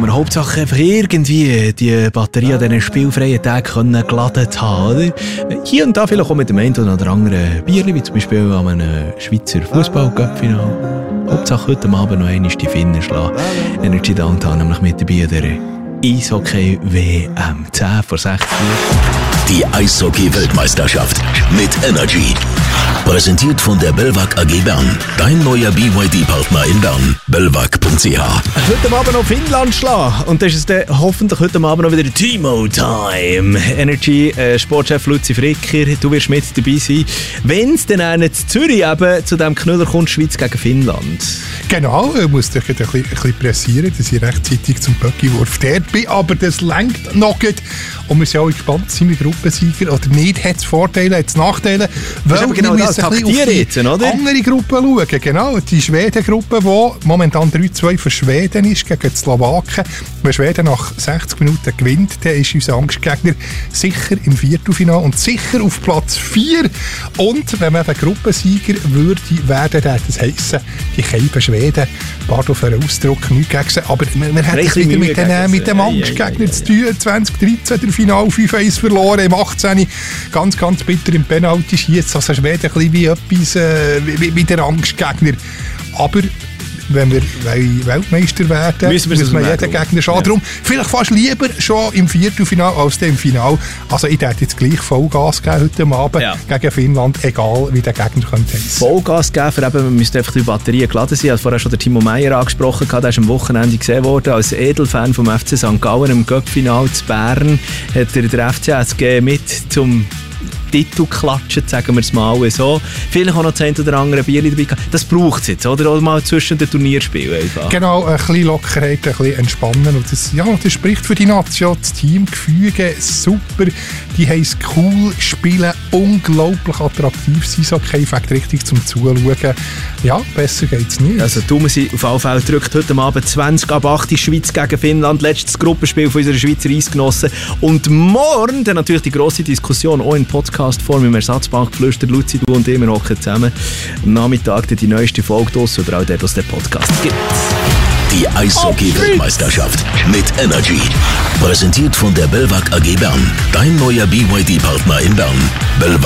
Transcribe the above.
wir Hauptsache einfach irgendwie die Batterie an diesen spielfreien Tagen geladen haben, oder? Hier und da vielleicht auch mit dem einen oder anderen Bierli, wie zum Beispiel an einem Schweizer Fußball-Cup-Final. Hauptsache heute Abend noch einmal die Finnen schlagen. Energy Downtown nämlich mit dabei, der Eishockey-WM 10 vor 6 Uhr. Die Eishockey-Weltmeisterschaft mit Energy. Präsentiert von der Belvac AG Bern. Dein neuer BYD-Partner in Bern. belvac.ch. Heute Abend noch Finnland schlagen. Und das ist dann hoffentlich heute Abend noch wieder Timo-Time. Energy, Sportchef Luzi Fricker, du wirst mit dabei sein. Wenn es dann in Zürich eben zu diesem Knüller kommt, Schweiz gegen Finnland. Genau, ich muss dich ein bisschen pressieren, dass ich rechtzeitig zum Böckiwurf dort bin. Aber das lenkt noch gut. Und wir sind auch gespannt, sind wir Gruppensieger oder nicht? Hat es Vorteile, hat es Nachteile? Weil wir genau das taktieren jetzt, oder? Andere Gruppe schauen, genau. Die Schweden-Gruppe, die momentan 3-2 für Schweden ist, gegen die Slowaken. Wenn Schweden nach 60 Minuten gewinnt, dann ist unser Angstgegner sicher im Viertelfinale und sicher auf Platz 4. Und wenn man eben Gruppensieger würde werden, das heissen, die Keiben Schweden, pardon für den Ausdruck, nichts gegen sie, aber wir hätten es wieder mit dem Angstgegner zu tun. 2013 der Final 5-1 verloren, im 18. Ganz, ganz bitter im Penalty schießt. Also Schweden ein bisschen wie etwas wie der Angstgegner. Aber wenn wir Weltmeister werden, müssen wir jeden Gegner schauen. Darum vielleicht fast lieber schon im Viertelfinale als im Finale. Also ich hätte jetzt gleich Vollgas geben heute Abend gegen Finnland, egal wie der Gegner könnte heissen. Vollgas geben, für eben, man müsste einfach die Batterien geladen sein. Ich habe vorher schon den Timo Meyer angesprochen, der ist am Wochenende gesehen worden. Als Edelfan vom FC St. Gallen im Cup-Final zu Bern hat der FCSG mit zum Titel klatschen, sagen wir es mal so. Vielleicht auch noch 10 oder andere Bierli dabei gehabt. Das braucht es jetzt, oder? Oder mal zwischen den Turnierspielen einfach. Genau, ein bisschen Lockerheit, ein bisschen entspannen. Und das spricht für die Nation. Das Teamgefüge, super. Die haben es cool, spielen unglaublich attraktiv. Sie sind okay, fängt richtig zum Zuschauen. Ja, besser geht's nicht. Also tun wir sie auf alle Fälle drückt heute Abend 20:08 die Schweiz gegen Finnland. Letztes Gruppenspiel von unserer Schweizer Eisgenossen. Und morgen dann natürlich die grosse Diskussion auch in Podcast-Form im Ersatzbankgeflüster. Luzi, du und ich, wir hocken zusammen. Am Nachmittag die neueste Folge draus oder auch der, was der Podcast gibt. Die Eishockey-Weltmeisterschaft mit Energy. Präsentiert von der Belvac AG Bern. Dein neuer BYD-Partner in Bern.